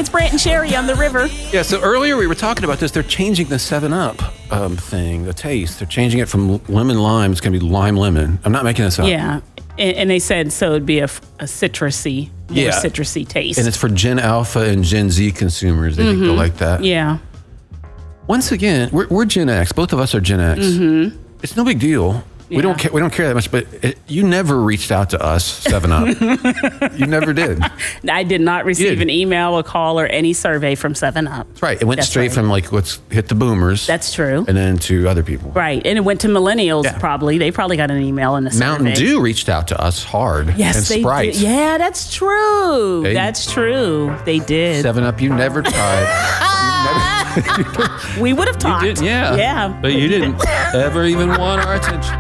It's Brant and Sherry on the river. Yeah, so earlier we were talking about this. They're changing the 7-Up thing, the taste. They're changing it from lemon lime. It's going to be lime lemon. I'm not making this up. Yeah. And they said so it'd be a citrusy, more citrusy taste. And it's for Gen Alpha and Gen Z consumers. They think they'll like that. Yeah. Once again, we're Gen X. Both of us are Gen X. It's no big deal. Yeah. We don't care that much, but you never reached out to us, 7-Up. You never did. I did not receive an email, a call, or any survey from 7-Up. That's right. It went straight from let's hit the boomers. That's true. And then to other people. Right. And it went to millennials probably. They probably got an email and a survey. Mountain Dew reached out to us hard. Yes, and they Sprite. did. Yeah, that's true. That's true. They did. 7-Up, you never tried. We would have talked. You did, yeah. Yeah. But you didn't ever even want our attention.